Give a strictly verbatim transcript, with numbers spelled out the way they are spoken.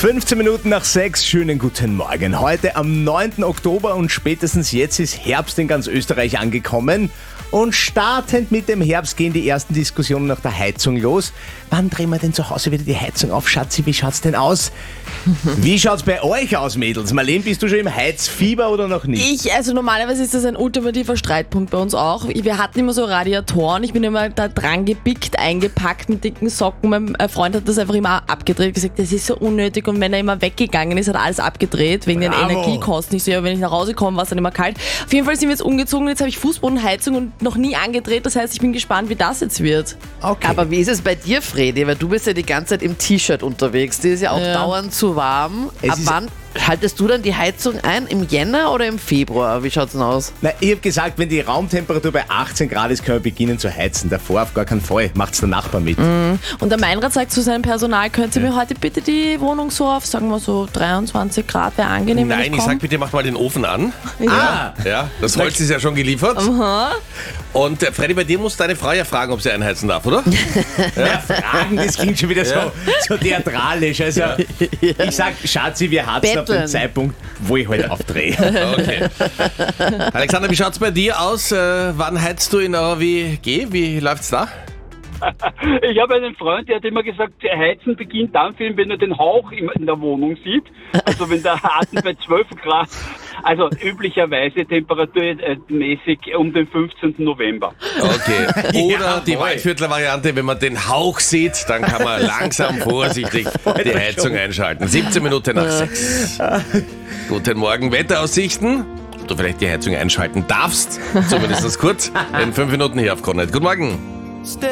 fünfzehn Minuten nach sechs, schönen guten Morgen. Heute am neunten Oktober und spätestens jetzt ist Herbst in ganz Österreich angekommen. Und startend mit dem Herbst gehen die ersten Diskussionen nach der Heizung los. Wann drehen wir denn zu Hause wieder die Heizung auf? Schatzi, wie schaut's denn aus? Wie schaut's bei euch aus, Mädels? Marlene, bist du schon im Heizfieber oder noch nicht? Ich, also normalerweise ist das ein ultimativer Streitpunkt bei uns auch. Wir hatten immer so Radiatoren, ich bin immer da dran gepickt, eingepackt mit dicken Socken. Mein Freund hat das einfach immer abgedreht, gesagt, das ist so unnötig, und wenn er immer weggegangen ist, hat er alles abgedreht, wegen Bravo. den Energiekosten. Ich so, ja, wenn ich nach Hause komme, war es dann immer kalt. Auf jeden Fall sind wir jetzt umgezogen, jetzt habe ich Fußbodenheizung und noch nie angedreht, das heißt, ich bin gespannt, wie das jetzt wird. Okay. Aber wie ist es bei dir, Fredi? Weil du bist ja die ganze Zeit im T-Shirt unterwegs. Dir ist ja auch Ja. dauernd zu warm. Es Ab ist- wann schaltest du dann die Heizung ein? Im Jänner oder im Februar? Wie schaut's denn aus? Na, ich habe gesagt, wenn die Raumtemperatur bei achtzehn Grad ist, können wir beginnen zu heizen. Davor auf gar keinen Fall. Macht's der Nachbar mit. Und der Meinrad sagt zu seinem Personal, könnt ihr mir heute bitte die Wohnung so auf, sagen wir so dreiundzwanzig Grad, wäre angenehm, wenn Nein, ich ich komme. sag bitte, mach mal den Ofen an. Ah, Ja, das Holz ist ja schon geliefert. Und äh, Freddy, bei dir muss deine Frau ja fragen, ob sie einheizen darf, oder? ja, Fragen, das klingt schon wieder so, so theatralisch. Also, ich sag, Schatzi, wir hatten auf den Betteln. Zeitpunkt, wo ich heute aufdrehe. Okay. Alexander, wie schaut's bei dir aus? Äh, wann heizt du in eurer W G? Wie läuft's da? Ich habe einen Freund, der hat immer gesagt, Heizen beginnt dann, wenn er den Hauch in der Wohnung sieht. Also wenn der Atem bei zwölf Grad, also üblicherweise temperaturmäßig um den fünfzehnten November. Okay. Oder Ja, die voll. Waldviertler-Variante, wenn man den Hauch sieht, dann kann man langsam vorsichtig die Heizung einschalten. siebzehn Minuten nach sechs. Guten Morgen, Wetteraussichten. Ob du vielleicht die Heizung einschalten darfst, zumindest kurz. In fünf Minuten hier auf Connect. Guten Morgen.